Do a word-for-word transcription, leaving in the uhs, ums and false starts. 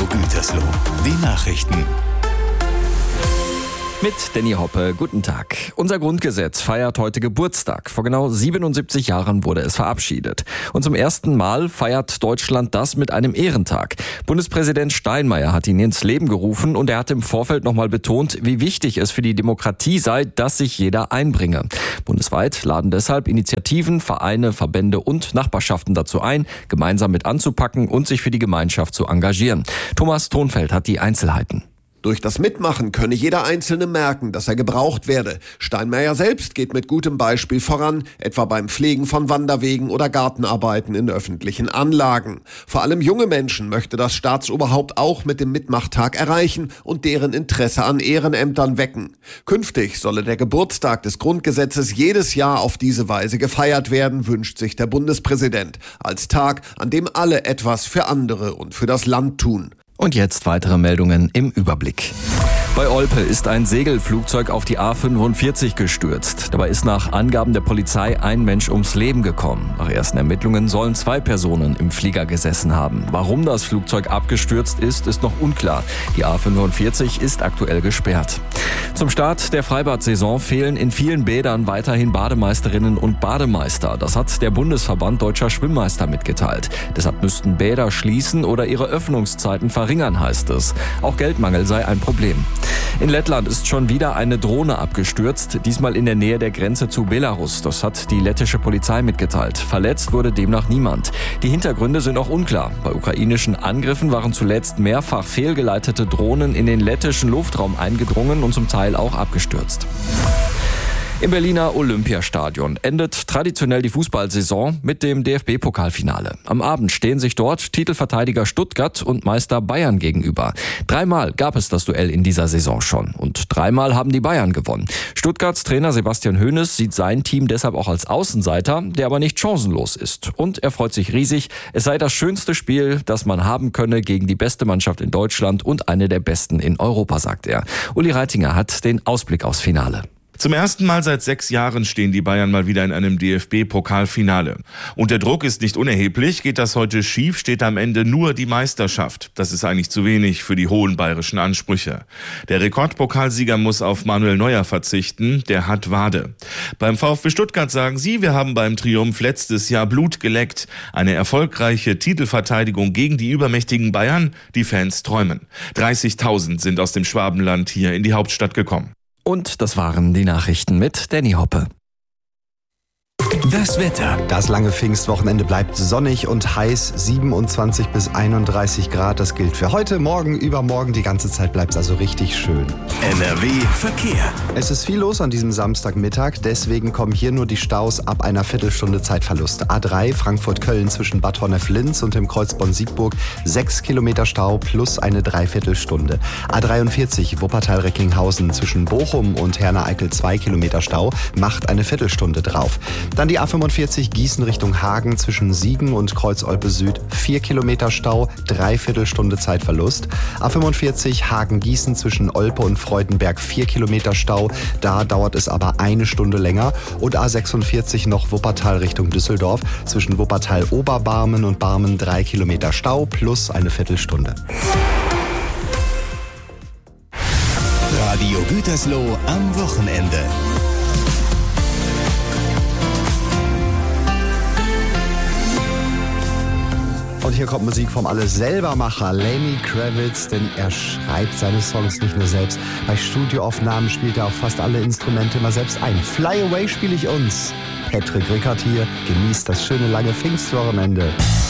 Gütersloh. Die Nachrichten. Mit Danny Hoppe, guten Tag. Unser Grundgesetz feiert heute Geburtstag. Vor genau siebenundsiebzig Jahren wurde es verabschiedet. Und zum ersten Mal feiert Deutschland das mit einem Ehrentag. Bundespräsident Steinmeier hat ihn ins Leben gerufen und er hat im Vorfeld nochmal betont, wie wichtig es für die Demokratie sei, dass sich jeder einbringe. Bundesweit laden deshalb Initiativen, Vereine, Verbände und Nachbarschaften dazu ein, gemeinsam mit anzupacken und sich für die Gemeinschaft zu engagieren. Thomas Thonfeld hat die Einzelheiten. Durch das Mitmachen könne jeder Einzelne merken, dass er gebraucht werde. Steinmeier selbst geht mit gutem Beispiel voran, etwa beim Pflegen von Wanderwegen oder Gartenarbeiten in öffentlichen Anlagen. Vor allem junge Menschen möchte das Staatsoberhaupt auch mit dem Mitmachtag erreichen und deren Interesse an Ehrenämtern wecken. Künftig solle der Geburtstag des Grundgesetzes jedes Jahr auf diese Weise gefeiert werden, wünscht sich der Bundespräsident. Als Tag, an dem alle etwas für andere und für das Land tun. Und jetzt weitere Meldungen im Überblick. Bei Olpe ist ein Segelflugzeug auf die A fünfundvierzig gestürzt. Dabei ist nach Angaben der Polizei ein Mensch ums Leben gekommen. Nach ersten Ermittlungen sollen zwei Personen im Flieger gesessen haben. Warum das Flugzeug abgestürzt ist, ist noch unklar. Die A fünfundvierzig ist aktuell gesperrt. Zum Start der Freibad-Saison fehlen in vielen Bädern weiterhin Bademeisterinnen und Bademeister. Das hat der Bundesverband Deutscher Schwimmmeister mitgeteilt. Deshalb müssten Bäder schließen oder ihre Öffnungszeiten verringern, heißt es. Auch Geldmangel sei ein Problem. In Lettland ist schon wieder eine Drohne abgestürzt, diesmal in der Nähe der Grenze zu Belarus. Das hat die lettische Polizei mitgeteilt. Verletzt wurde demnach niemand. Die Hintergründe sind auch unklar. Bei ukrainischen Angriffen waren zuletzt mehrfach fehlgeleitete Drohnen in den lettischen Luftraum eingedrungen und zum Teil auch abgestürzt. Im Berliner Olympiastadion endet traditionell die Fußballsaison mit dem D F B-Pokalfinale. Am Abend stehen sich dort Titelverteidiger Stuttgart und Meister Bayern gegenüber. Dreimal gab es das Duell in dieser Saison schon und dreimal haben die Bayern gewonnen. Stuttgarts Trainer Sebastian Hoeneß sieht sein Team deshalb auch als Außenseiter, der aber nicht chancenlos ist. Und er freut sich riesig, es sei das schönste Spiel, das man haben könne gegen die beste Mannschaft in Deutschland und eine der besten in Europa, sagt er. Uli Reitinger hat den Ausblick aufs Finale. Zum ersten Mal seit sechs Jahren stehen die Bayern mal wieder in einem D F B-Pokalfinale. Und der Druck ist nicht unerheblich. Geht das heute schief, steht am Ende nur die Meisterschaft. Das ist eigentlich zu wenig für die hohen bayerischen Ansprüche. Der Rekordpokalsieger muss auf Manuel Neuer verzichten. Der hat Wade. Beim VfB Stuttgart sagen sie, wir haben beim Triumph letztes Jahr Blut geleckt. Eine erfolgreiche Titelverteidigung gegen die übermächtigen Bayern. Die Fans träumen. dreißigtausend sind aus dem Schwabenland hier in die Hauptstadt gekommen. Und das waren die Nachrichten mit Danny Hoppe. Das Wetter. Das lange Pfingstwochenende bleibt sonnig und heiß, siebenundzwanzig bis einunddreißig Grad. Das gilt für heute, morgen, übermorgen. Die ganze Zeit bleibt es also richtig schön. N R W Verkehr. Es ist viel los an diesem Samstagmittag, deswegen kommen hier nur die Staus ab einer Viertelstunde Zeitverlust. A drei Frankfurt-Köln zwischen Bad Honnef-Linz und dem Kreuz Bonn-Siegburg, sechs Kilometer Stau plus eine Dreiviertelstunde. A dreiundvierzig Wuppertal-Recklinghausen zwischen Bochum und Herne-Eickel, zwei Kilometer Stau, macht eine Viertelstunde drauf. Dann die A fünfundvierzig Gießen Richtung Hagen zwischen Siegen und Kreuz Olpe Süd, vier Kilometer Stau, Dreiviertelstunde Zeitverlust. A fünfundvierzig Hagen-Gießen zwischen Olpe und Freudenberg, vier Kilometer Stau, da dauert es aber eine Stunde länger. Und A sechsundvierzig noch Wuppertal Richtung Düsseldorf zwischen Wuppertal-Oberbarmen und Barmen, drei Kilometer Stau plus eine Viertelstunde. Radio Gütersloh am Wochenende. Und hier kommt Musik vom Alles-Selbermacher Lenny Kravitz, denn er schreibt seine Songs nicht nur selbst. Bei Studioaufnahmen spielt er auch fast alle Instrumente immer selbst ein. Fly Away spiele ich uns. Patrick Rickert hier, genießt das schöne lange Pfingstwochenende.